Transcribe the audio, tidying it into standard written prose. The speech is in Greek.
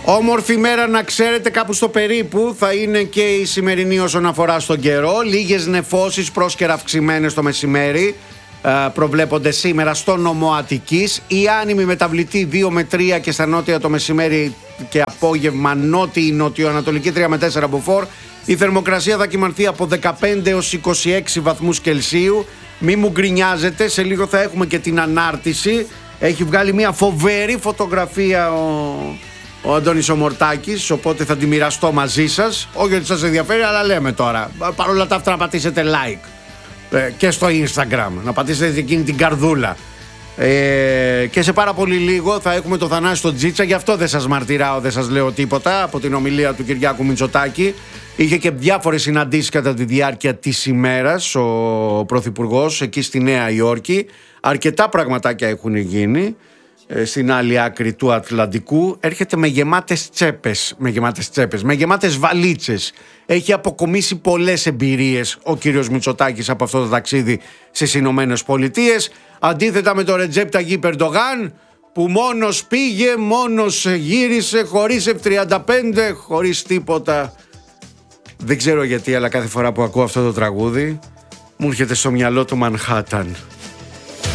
Όμορφη μέρα να ξέρετε, κάπου στο περίπου θα είναι και η σημερινή όσον αφορά στον καιρό. Λίγες νεφώσεις πρόσκαιρα αυξημένες το μεσημέρι προβλέπονται σήμερα στο νομό Αττικής. Η άνημη μεταβλητή 2 με 3 και στα νότια το μεσημέρι και απόγευμα νότιη νοτιοανατολική 3 με 4 μποφόρ. Η θερμοκρασία θα κυμανθεί από 15 έως 26 βαθμούς Κελσίου. Μη μου γκρινιάζετε, σε λίγο θα έχουμε και την ανάρτηση. Έχει βγάλει μια φοβερή φωτογραφία ο Αντώνης ο Μορτάκης, οπότε θα τη μοιραστώ μαζί σας. Όχι ότι σας ενδιαφέρει, αλλά λέμε τώρα. Παρ' όλα τα αυτά να πατήσετε like και στο Instagram, να πατήσετε εκείνη την καρδούλα. Και σε πάρα πολύ λίγο θα έχουμε το Θανάση τον Τζίτσα. Γι' αυτό δεν σας μαρτυράω, δεν σας λέω τίποτα από την ομιλία του Κυριάκου Μητσοτάκη. Είχε και διάφορες συναντήσεις κατά τη διάρκεια της ημέρας ο Πρωθυπουργός εκεί στη Νέα Υόρκη. Αρκετά πραγματάκια έχουν γίνει στην άλλη άκρη του Ατλαντικού. Έρχεται με γεμάτες τσέπες, με γεμάτες βαλίτσες. Έχει αποκομίσει πολλές εμπειρίες ο κύριος Μητσοτάκης από αυτό το ταξίδι στις Ηνωμένες Πολιτείες. Αντίθετα με τον Ρετζέπ Ταγίπ Ερντογάν, που μόνος πήγε, μόνος γύρισε, χωρίς F-35, χωρίς τίποτα. Δεν ξέρω γιατί, αλλά κάθε φορά που ακούω αυτό το τραγούδι μου έρχεται στο μυαλό το Μανχάταν.